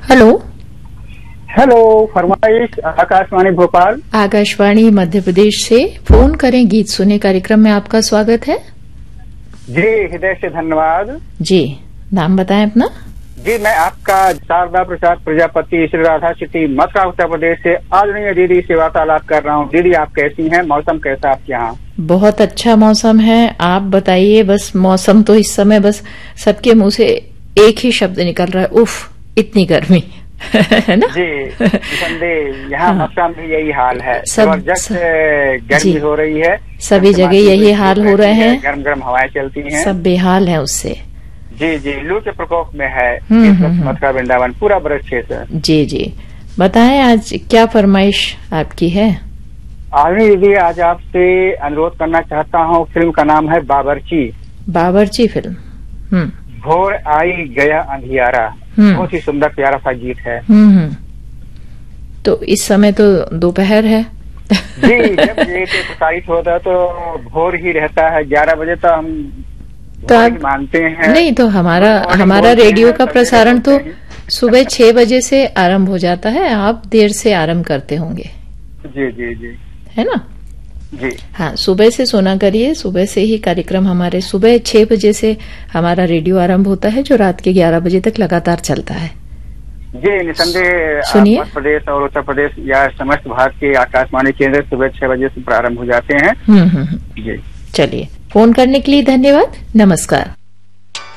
Hello. Hello, फरमाइश आकाशवाणी भोपाल। आकाशवाणी मध्य प्रदेश से phone करें गीत सुने कार्यक्रम में आपका स्वागत है। जी, हृदय से धन्यवाद। जी, नाम बताएं अपना। जी, मैं आपका शारदा प्रसाद प्रजापति श्री राधा सिटी मथुरा उत्तर प्रदेश से आदरणीय दीदी से वार्तालाप कर रहा हूँ। दीदी, आप कैसी हैं? मौसम कैसा आपके यहाँ? बहुत अच्छा मौसम है, आप बताइए। बस मौसम तो इस समय बस सबके मुंह से एक ही शब्द निकल रहा है, उफ, इतनी गर्मी है ना? जी, निसंदेह यहाँ मथुरा में यही हाल है। जबरदस्त गर्मी हो रही है, सभी जगह यही हाल हो रहे हैं। गर्म गर्म हवाएं चलती हैं, सब बेहाल है उससे। जी जी, लू के प्रकोप में है मथुरा वृंदावन पूरा बरस क्षेत्र। जी जी, बताएं आज क्या फरमाइश आपकी है? आदरणीय दीदी, आज आपसे अनुरोध करना चाहता हूँ। फिल्म का नाम है बावर्ची। बावर्ची फिल्म। भोर आई गया अंधियारा, बहुत ही सुंदर प्यारा सा गीत है। तो इस समय तो दोपहर है। जी, जब ये प्रसारित होता है तो भोर ही रहता है, 11 बजे तो हम तो आप मानते हैं। नहीं तो हमारा रेडियो का प्रसारण तो सुबह 6 बजे से आरंभ हो जाता है, आप देर से आरंभ करते होंगे। जी जी जी, है ना? जी हाँ, सुबह से सुना करिए। सुबह से ही कार्यक्रम हमारे सुबह 6 बजे से हमारा रेडियो आरंभ होता है, जो रात के 11 बजे तक लगातार चलता है। जी, निसंदेह सुनिए। मध्य प्रदेश और उत्तर प्रदेश या समस्त भारत के आकाशवाणी केंद्र सुबह 6 बजे से प्रारंभ हो जाते हैं। जी, चलिए, फोन करने के लिए धन्यवाद। नमस्कार।